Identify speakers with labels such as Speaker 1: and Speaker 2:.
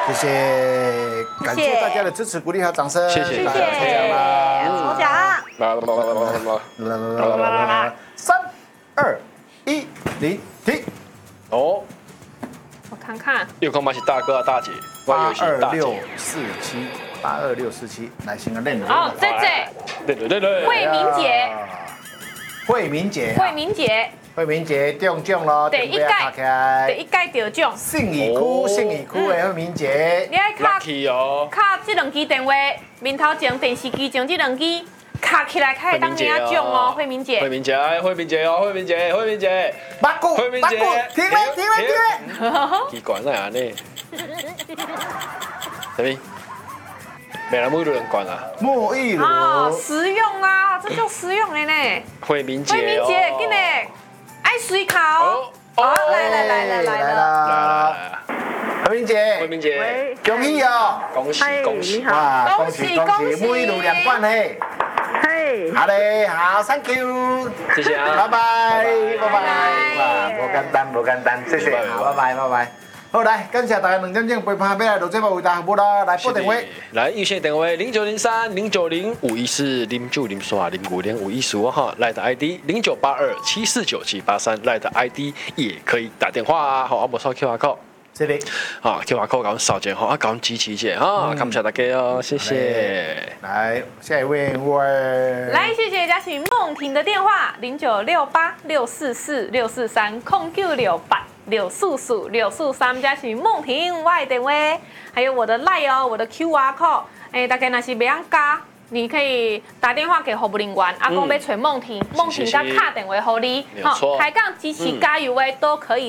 Speaker 1: 谢谢，感谢大家的支持、鼓励和掌声。
Speaker 2: 谢谢
Speaker 1: 大家抽奖啦！
Speaker 3: 抽奖。
Speaker 1: 3、2、1，停！
Speaker 2: 哦，
Speaker 3: 我看看，
Speaker 2: 有空嘛是大哥啊大姐，我以为是大姐。
Speaker 1: 82647，82647，来先个练了。
Speaker 3: 好，这
Speaker 2: 对，
Speaker 3: 慧明姐，
Speaker 1: 慧明姐，慧明姐中奖咯，
Speaker 3: 第一届得奖。
Speaker 1: 信义区的慧明姐，
Speaker 3: 你爱卡
Speaker 2: lucky 哦，
Speaker 3: 卡这两支电话，面头前电视机前这两支卡起来，开当领奖哦，慧明姐。
Speaker 2: 慧明姐哦，慧明姐，
Speaker 1: 八股，
Speaker 2: 慧明姐，
Speaker 1: 停了，
Speaker 2: 奇怪那样呢？什么？没人沐浴露人管啊？
Speaker 1: 沐浴
Speaker 3: 哦，
Speaker 1: 露，
Speaker 3: 实用啊，这就实用的呢。
Speaker 2: 慧明姐，
Speaker 3: 今日爱水卡哦。好，来
Speaker 1: 了，慧明姐，恭喜哦！
Speaker 2: 恭喜！
Speaker 1: 哇，恭喜！沐浴露2罐嘿。
Speaker 4: 嘿，
Speaker 1: 好嘞，好 ，Thank you，
Speaker 2: 谢谢啊，
Speaker 1: 拜拜。哇，无简单，谢谢，好，拜拜。好，来，感谢大家2点钟陪伴，要来录节目为大家服务啦，来拨电话，
Speaker 2: 来预线电话0903-090-514-0903-050-515哈，赖的 ID 0982-749-783，赖的 ID 也可以打电话啊，好，阿无扫 QR code。
Speaker 1: 这里，
Speaker 2: 啊 QR code 搞扫件哈，啊搞支持者哈，感谢大家哦，谢谢。
Speaker 1: 来，下一位
Speaker 3: 来，谢谢嘉许梦婷的电话0968-644-643，0968-644-643，嘉许梦婷我的电话，还有我的 LINE 哦，我的 QR code，大家若是袂晓加。你可以打电话给服务人员，阿公要找梦婷，梦婷甲打电话给你，开讲支持加油的都可以。